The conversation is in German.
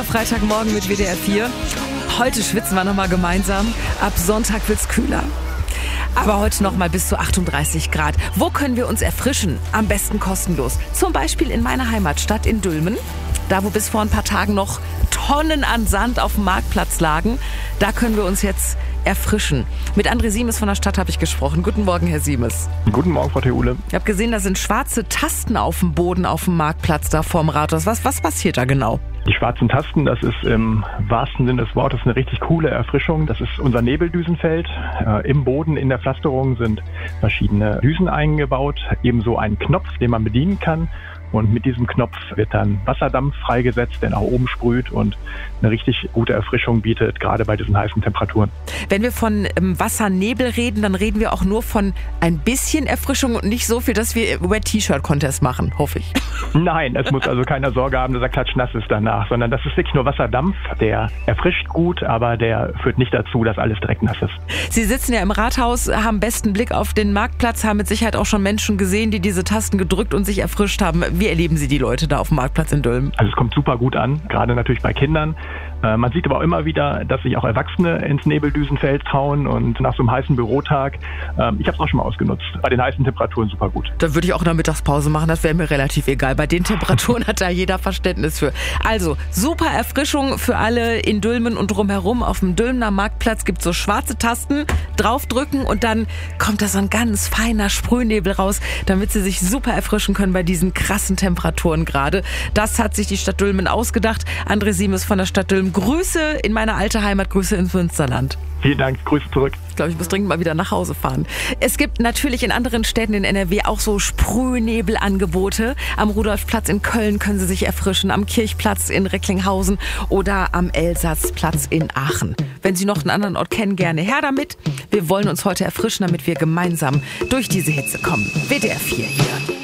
unser Freitagmorgen mit WDR 4. Heute schwitzen wir nochmal gemeinsam. Ab Sonntag wird's kühler. Aber heute noch mal bis zu 38 Grad. Wo können wir uns erfrischen? Am besten kostenlos. Zum Beispiel in meiner Heimatstadt in Dülmen. Da, wo bis vor ein paar Tagen noch Tonnen an Sand auf dem Marktplatz lagen. Da können wir uns jetzt erfrischen. Mit André Siemes von der Stadt habe ich gesprochen. Guten Morgen, Herr Siemes. Guten Morgen, Frau Theule. Ich habe gesehen, da sind schwarze Tasten auf dem Boden auf dem Marktplatz da vorm Rathaus. Was passiert da genau? Die schwarzen Tasten, das ist im wahrsten Sinne des Wortes eine richtig coole Erfrischung. Das ist unser Nebeldüsenfeld. Im Boden, in der Pflasterung sind verschiedene Düsen eingebaut. Ebenso ein Knopf, den man bedienen kann. Und mit diesem Knopf wird dann Wasserdampf freigesetzt, der nach oben sprüht und eine richtig gute Erfrischung bietet, gerade bei diesen heißen Temperaturen. Wenn wir von Wassernebel reden, dann reden wir auch nur von ein bisschen Erfrischung und nicht so viel, dass wir Wet-T-Shirt-Contest machen, hoffe ich. Nein, es muss also keiner Sorge haben, dass er klatschnass ist danach, sondern das ist wirklich nur Wasserdampf. Der erfrischt gut, aber der führt nicht dazu, dass alles direkt nass ist. Sie sitzen ja im Rathaus, haben besten Blick auf den Marktplatz, haben mit Sicherheit auch schon Menschen gesehen, die diese Tasten gedrückt und sich erfrischt haben. Wie erleben Sie die Leute da auf dem Marktplatz in Dülmen? Also es kommt super gut an, gerade natürlich bei Kindern. Man sieht aber auch immer wieder, dass sich auch Erwachsene ins Nebeldüsenfeld trauen und nach so einem heißen Bürotag, ich habe es auch schon mal ausgenutzt, bei den heißen Temperaturen super gut. Da würde ich auch eine Mittagspause machen, das wäre mir relativ egal. Bei den Temperaturen hat da jeder Verständnis für. Also, super Erfrischung für alle in Dülmen und drumherum. Auf dem Dülmener Marktplatz gibt es so schwarze Tasten, draufdrücken und dann kommt da so ein ganz feiner Sprühnebel raus, damit sie sich super erfrischen können bei diesen krassen Temperaturen gerade. Das hat sich die Stadt Dülmen ausgedacht. André Siemes von der Stadt Dülmen. Grüße in meine alte Heimat, Grüße ins Münsterland. Vielen Dank, Grüße zurück. Ich glaube, ich muss dringend mal wieder nach Hause fahren. Es gibt natürlich in anderen Städten in NRW auch so Sprühnebelangebote. Am Rudolfplatz in Köln können Sie sich erfrischen, am Kirchplatz in Recklinghausen oder am Elsatzplatz in Aachen. Wenn Sie noch einen anderen Ort kennen, gerne her damit. Wir wollen uns heute erfrischen, damit wir gemeinsam durch diese Hitze kommen. WDR 4 hier.